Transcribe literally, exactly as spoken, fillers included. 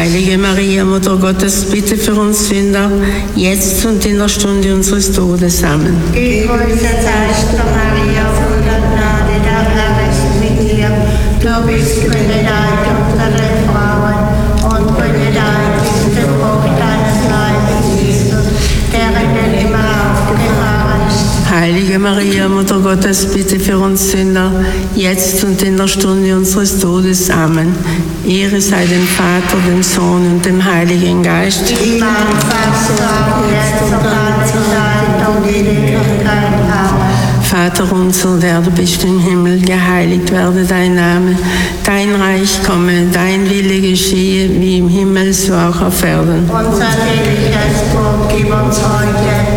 Heilige Maria, Mutter Gottes, bitte für uns Sünder, jetzt und in der Stunde unseres Todes. Amen. Gegrüßet seist du, Maria, voll der Gnade, der Herr ist mit dir. Du bist benedeit unter den Frauen und benedeit ist der Frucht deines Leibes, Jesus, der in den Himmel aufgefahren ist. Heilige Maria, Mutter Gottes, bitte für uns Sünder, jetzt und in der Stunde unseres Todes. Amen. Ehre sei dem Vater, dem Sohn und dem Heiligen Geist. Wie man fast auch jetzt und alle Zeit und in Ewigkeit. Amen. Vater unser, der du bist im Himmel, geheiligt werde dein Name. Dein Reich komme, dein Wille geschehe, wie im Himmel, so auch auf Erden. Unser tägliches Brot gib uns heute